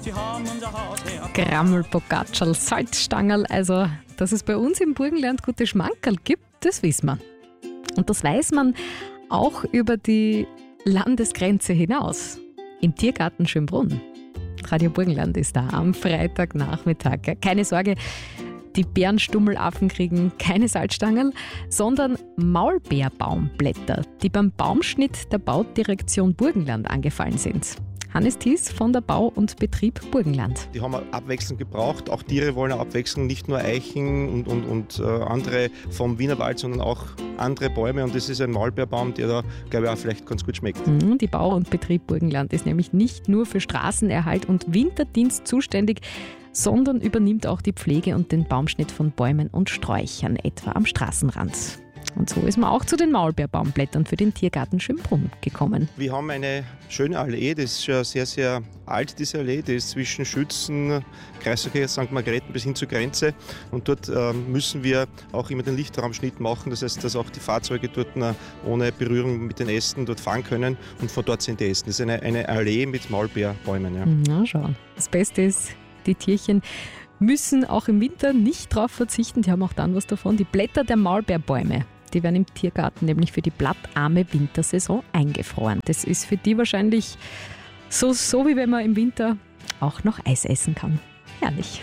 Grammelpokatschal, Salzstangerl, also dass es bei uns im Burgenland gute Schmankerl gibt, das wissen wir. Und das weiß man auch über die Landesgrenze hinaus. Im Tiergarten Schönbrunn. Radio Burgenland ist da am Freitagnachmittag. Keine Sorge, die Bärenstummelaffen kriegen keine Salzstangerl, sondern Maulbeerbaumblätter, die beim Baumschnitt der Baudirektion Burgenland angefallen sind. Hannes Thies von der Bau- und Betrieb Burgenland. Die haben Abwechslung gebraucht. Auch Tiere wollen Abwechslung, nicht nur Eichen und andere vom Wienerwald, sondern auch andere Bäume. Und das ist ein Maulbeerbaum, der da, glaube ich, auch vielleicht ganz gut schmeckt. Die Bau- und Betrieb Burgenland ist nämlich nicht nur für Straßenerhalt und Winterdienst zuständig, sondern übernimmt auch die Pflege und den Baumschnitt von Bäumen und Sträuchern, etwa am Straßenrand. Und so ist man auch zu den Maulbeerbaumblättern für den Tiergarten Schönbrunn gekommen. Wir haben eine schöne Allee, das ist schon sehr, sehr alt, diese Allee. Die ist zwischen Schützen, Kreisverkehr St. Margrethen bis hin zur Grenze. Und dort müssen wir auch immer den Lichtraumschnitt machen. Das heißt, dass auch die Fahrzeuge dort ohne Berührung mit den Ästen dort fahren können. Und von dort sind die Ästen. Das ist eine Allee mit Maulbeerbäumen. Ja. Na schau. Das Beste ist, die Tierchen müssen auch im Winter nicht darauf verzichten. Die haben auch dann was davon. Die Blätter der Maulbeerbäume, die werden im Tiergarten nämlich für die blattarme Wintersaison eingefroren. Das ist für die wahrscheinlich so wie wenn man im Winter auch noch Eis essen kann. Herrlich.